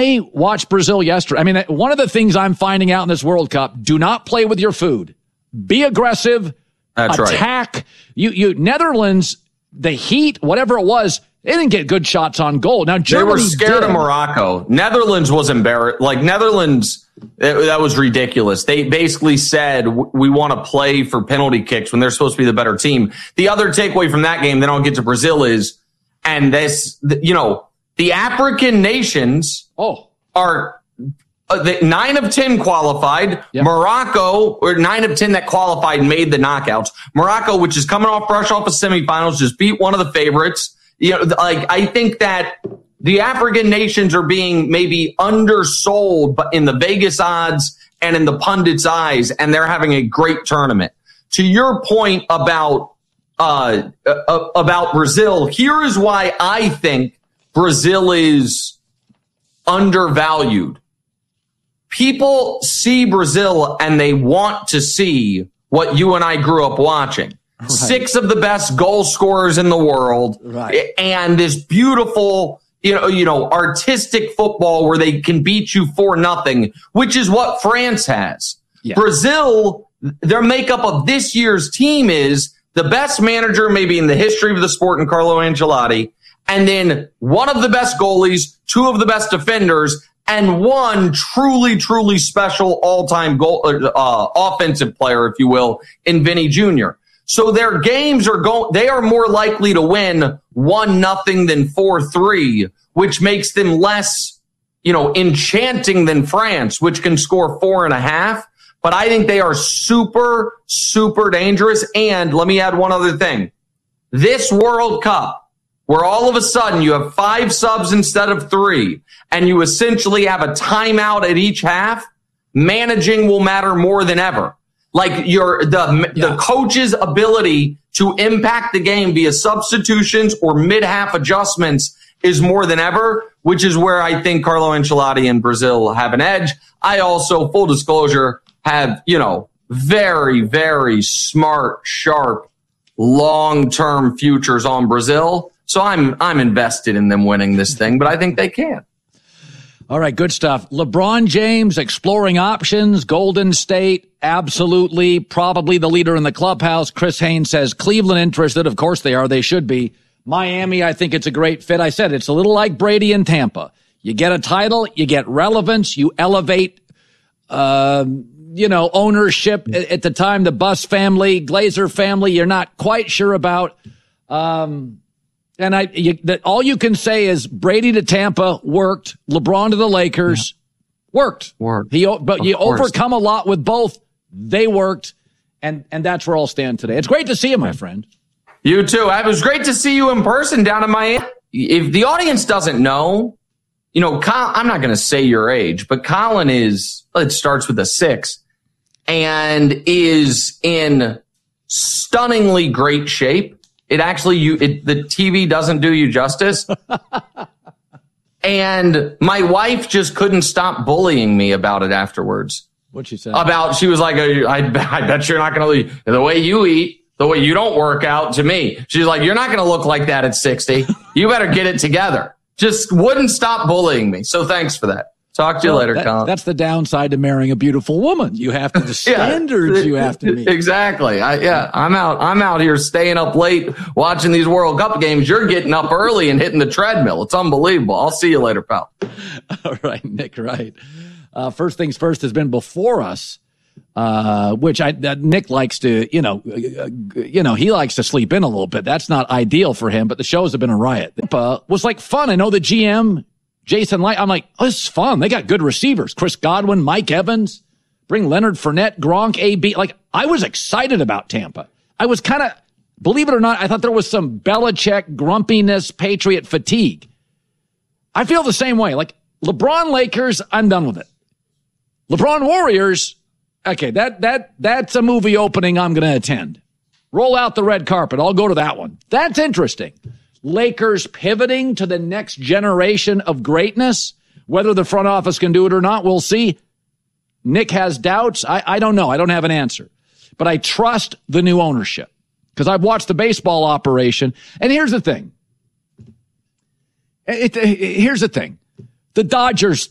I watched Brazil yesterday. I mean, one of the things I'm finding out in this World Cup, do not play with your food. Be aggressive. That's attack. Right. You Netherlands, the heat, whatever it was, they didn't get good shots on goal. Now, Germany they were scared of Morocco. Netherlands was embarrassed. Like, Netherlands, that was ridiculous. They basically said, we want to play for penalty kicks when they're supposed to be the better team. The other takeaway from that game, then I'll get to Brazil, is, and this, the African nations are 9 of 10 qualified. Yep. Morocco, or 9 of 10 that qualified, made the knockouts. Morocco, which is coming fresh off of semifinals, just beat one of the favorites. I think that the African nations are being maybe undersold, but in the Vegas odds and in the pundits' eyes, and they're having a great tournament. To your point about Brazil, here is why I think Brazil is undervalued. People see Brazil and they want to see what you and I grew up watching. Right. 6 of the best goal scorers in the world, right, and this beautiful, artistic football where they can beat you 4-0, which is what France has. Yeah. Brazil, their makeup of this year's team is the best manager maybe in the history of the sport in Carlo Ancelotti, and then one of the best goalies, 2 of the best defenders, and one truly, truly special all-time goal offensive player, if you will, in Vinny Jr. So their games they are more likely to win 1-0 than 4-3, which makes them less, enchanting than France, which can score 4.5. But I think they are super, super dangerous. And let me add one other thing. This World Cup, where all of a sudden you have 5 subs instead of 3, and you essentially have a timeout at each half, managing will matter more than ever. Like the coach's ability to impact the game via substitutions or mid-half adjustments is more than ever, which is where I think Carlo Ancelotti and Brazil have an edge. I also, full disclosure, have, very, very smart, sharp, long-term futures on Brazil. So I'm invested in them winning this thing, but I think they can. All right, good stuff. LeBron James exploring options. Golden State, absolutely, probably the leader in the clubhouse. Chris Haynes says Cleveland interested. Of course they are. They should be. Miami, I think it's a great fit. I said it's a little like Brady in Tampa. You get a title, you get relevance, you elevate, ownership. At the time, the Buss family, Glazer family, you're not quite sure about. And all you can say is Brady to Tampa worked. LeBron to the Lakers worked. But you overcome a lot with both. They worked. And that's where I'll stand today. It's great to see you, my friend. You too. It was great to see you in person down in Miami. If the audience doesn't know, I'm not going to say your age, but Colin it starts with a 6 and is in stunningly great shape. It actually, the TV doesn't do you justice. And my wife just couldn't stop bullying me about it afterwards. What'd she say? She was like, I bet you're not going to leave. The way you eat, the way you don't work out, to me. She's like, you're not going to look like that at 60. You better get it together. Just wouldn't stop bullying me. So thanks for that. Talk to you later, Colin. That's the downside to marrying a beautiful woman. You have to, the standards you have to meet. Exactly. I'm out here staying up late watching these World Cup games. You're getting up early and hitting the treadmill. It's unbelievable. I'll see you later, pal. All right, Nick, right. First things first has been before us, which Nick likes to, he likes to sleep in a little bit. That's not ideal for him, but the shows have been a riot. Was like fun. I know the GM, Jason Light. I'm like, oh, this is fun. They got good receivers. Chris Godwin, Mike Evans, bring Leonard Fournette, Gronk, AB. Like, I was excited about Tampa. I was kind of, believe it or not, I thought there was some Belichick grumpiness, Patriot fatigue. I feel the same way. Like, LeBron Lakers, I'm done with it. LeBron Warriors, okay, that's a movie opening I'm going to attend. Roll out the red carpet. I'll go to that one. That's interesting. Lakers pivoting to the next generation of greatness. Whether the front office can do it or not, we'll see. Nick has doubts. I don't know. I don't have an answer. But I trust the new ownership because I've watched the baseball operation. And here's the thing. The Dodgers